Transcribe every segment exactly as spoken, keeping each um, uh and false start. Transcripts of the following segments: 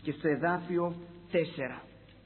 Και στο εδάφιο τέσσερα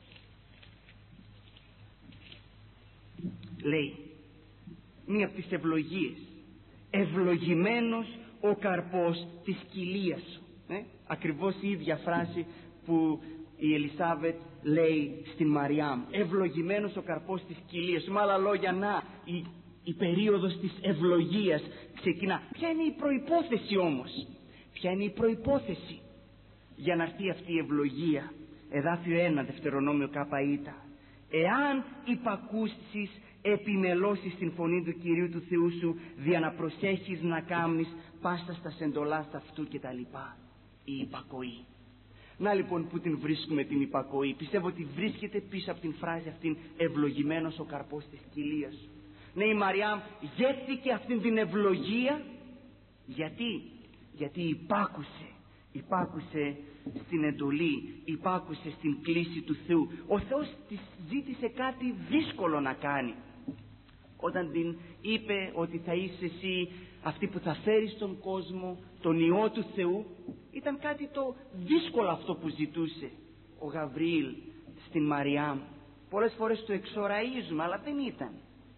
λέει μία από τις ευλογίες, ευλογημένος ο καρπός της κοιλίας σου. ε? Ακριβώς η ίδια φράση που η Ελισάβετ λέει στην Μαριάμ, ευλογημένος ο καρπός της κοιλίας σου. Με άλλα λόγια, να, η, η περίοδος της ευλογίας ξεκινά. Ποια είναι η προϋπόθεση όμως, ποια είναι η προϋπόθεση για να έρθει αυτή η ευλογία? Εδάφιο ένα, Δευτερονόμιο ΚΑΠΑΙΤΑ. Εάν υπακούσεις επιμελώσεις την φωνή του Κυρίου του Θεού σου, δια να προσέχεις να κάμνεις πάστα στα σεντολάς αυτού και τα λοιπά. Η υπακοή. Να λοιπόν που την βρίσκουμε την υπακοή. Πιστεύω ότι βρίσκεται πίσω από την φράση αυτήν, ευλογημένος ο καρπός της κοιλίας σου. Ναι, η Μαριάμ γεύτηκε αυτήν την ευλογία. Γιατί? Γιατί υπάκουσε. Υπάκουσε στην εντολή, υπάκουσε στην κλήση του Θεού. Ο Θεός της ζήτησε κάτι δύσκολο να κάνει. Όταν την είπε ότι θα είσαι εσύ αυτή που θα φέρει στον κόσμο τον Υιό του Θεού, ήταν κάτι το δύσκολο αυτό που ζητούσε ο Γαβριήλ στην Μαριάμ. Πολλές φορές το εξοραίζουμε, αλλά δεν ήταν.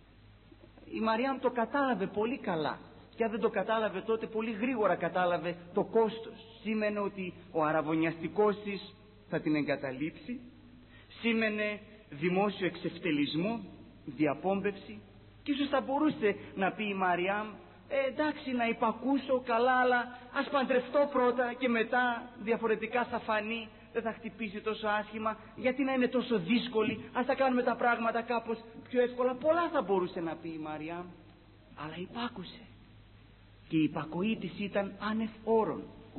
Η Μαριάμ το κατάλαβε πολύ καλά. Και αν δεν το κατάλαβε τότε, πολύ γρήγορα κατάλαβε το κόστος. Σήμαινε ότι ο αραβωνιαστικός της θα την εγκαταλείψει, σήμαινε δημόσιο εξευτελισμό, διαπόμπευση. Και ίσως θα μπορούσε να πει η Μαριάμ, ε, εντάξει, να υπακούσω καλά, αλλά ας παντρευτώ πρώτα και μετά διαφορετικά θα φανεί, δεν θα χτυπήσει τόσο άσχημα. Γιατί να είναι τόσο δύσκολη, ας τα κάνουμε τα πράγματα κάπως πιο εύκολα. Πολλά θα μπορούσε να πει η Μαριάμ, αλλά υπάκουσε. Και η υπακοή της ήταν άνευ όρων.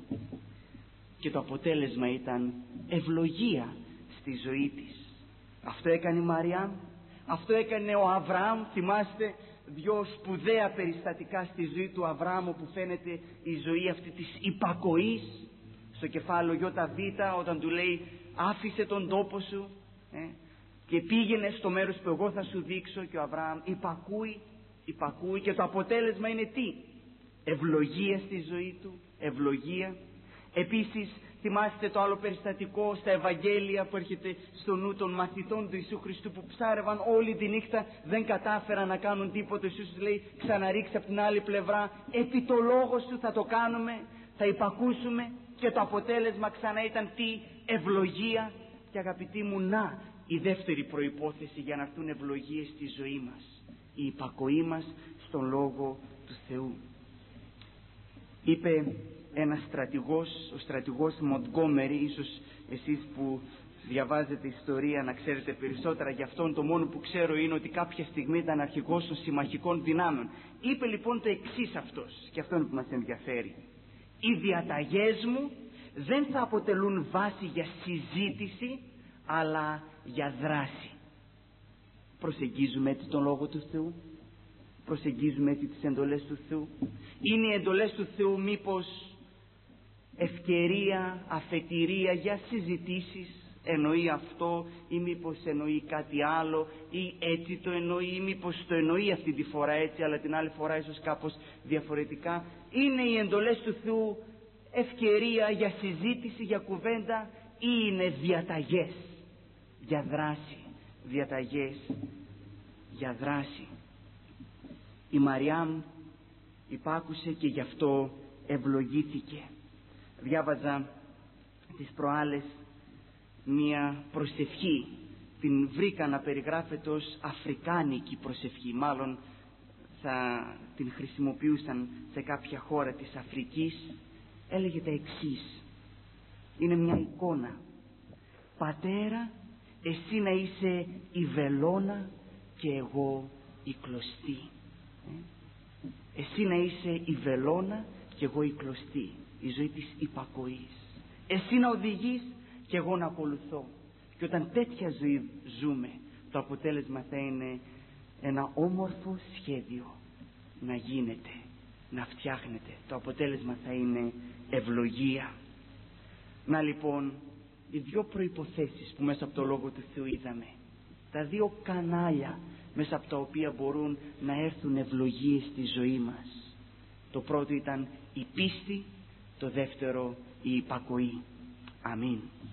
Και το αποτέλεσμα ήταν ευλογία στη ζωή της. Αυτό έκανε η Μαριάμ, αυτό έκανε ο Αβραάμ. Θυμάστε δυο σπουδαία περιστατικά στη ζωή του Αβραάμ, που φαίνεται η ζωή αυτή της υπακοής. Στο κεφάλαιο ΙΒ, όταν του λέει άφησε τον τόπο σου ε, και πήγαινε στο μέρος που εγώ θα σου δείξω, και ο Αβραάμ υπακούει, υπακούει και το αποτέλεσμα είναι τι? Ευλογία στη ζωή του, ευλογία. Επίσης θυμάστε το άλλο περιστατικό στα Ευαγγέλια που έρχεται στο νου των μαθητών του Ιησού Χριστού, που ψάρευαν όλη τη νύχτα, δεν κατάφεραν να κάνουν τίποτα. Ο Ιησούς λέει, ξαναρίξε από την άλλη πλευρά, επί το λόγο σου θα το κάνουμε, θα υπακούσουμε. Και το αποτέλεσμα ξανά ήταν τι? Ευλογία. Και αγαπητοί μου, να η δεύτερη προϋπόθεση για να έρθουν ευλογίες στη ζωή μας, η υπακοή μας στον Λόγο του Θεού. Είπε ένας στρατηγός, ο στρατηγός Μοντγκόμερι, ίσως εσείς που διαβάζετε ιστορία να ξέρετε περισσότερα για αυτόν. Το μόνο που ξέρω είναι ότι κάποια στιγμή ήταν αρχηγός των συμμαχικών δυνάμεων. Είπε λοιπόν το εξής αυτός, και αυτό είναι που μας ενδιαφέρει: οι διαταγές μου δεν θα αποτελούν βάση για συζήτηση, αλλά για δράση. Προσεγγίζουμε έτσι τον Λόγο του Θεού? Προσεγγίζουμε έτσι τις εντολές του Θεού? Είναι οι εντολές του Θεού μήπως ευκαιρία, αφετηρία για συζητήσεις? Εννοεί αυτό ή μήπως εννοεί κάτι άλλο, ή έτσι το εννοεί, ή μήπως το εννοεί αυτή τη φορά έτσι, αλλά την άλλη φορά ίσως κάπως διαφορετικά? Είναι οι εντολές του Θεού ευκαιρία για συζήτηση, για κουβέντα, ή είναι διαταγές για δράση? Διαταγές για δράση. Η Μαριάμ υπάκουσε και γι' αυτό ευλογήθηκε. Διάβαζα τις προάλλες μία προσευχή, την βρήκα να περιγράφεται ως αφρικάνικη προσευχή, μάλλον θα την χρησιμοποιούσαν σε κάποια χώρα της Αφρικής. Έλεγε τα εξής, είναι μια εικόνα: Πατέρα, εσύ να είσαι η βελόνα και εγώ η κλωστή. Εσύ να είσαι η βελόνα και εγώ η κλωστή, η ζωή της υπακοής. Εσύ να οδηγείς και εγώ να ακολουθώ. Και όταν τέτοια ζωή ζούμε, το αποτέλεσμα θα είναι ένα όμορφο σχέδιο να γίνεται, να φτιάχνεται. Το αποτέλεσμα θα είναι ευλογία. Να λοιπόν οι δύο προϋποθέσεις που μέσα από το Λόγο του Θεού είδαμε, τα δύο κανάλια μέσα από τα οποία μπορούν να έρθουν ευλογίες στη ζωή μας. Το πρώτο ήταν η πίστη, το δεύτερο η υπακοή. Αμήν.